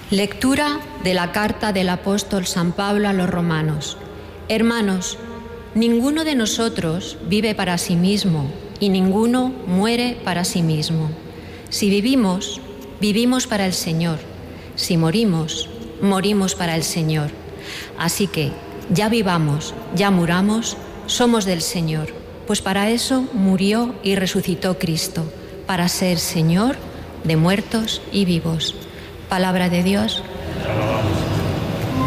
Lectura de la carta del apóstol San Pablo a los romanos. Hermanos, ninguno de nosotros vive para sí mismo y ninguno muere para sí mismo. Si vivimos, vivimos para el Señor. Si morimos, morimos para el Señor. Así que, ya vivamos, ya muramos, somos del Señor, pues para eso murió y resucitó Cristo, para ser Señor de muertos y vivos. Palabra de Dios,